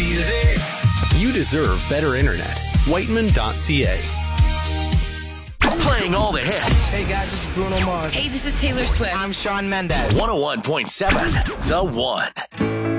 be there. You deserve better internet. Whiteman.ca. Playing all the hits. Hey guys, this is Bruno Mars. Hey, this is Taylor Swift. I'm Shawn Mendes. 101.7 The One.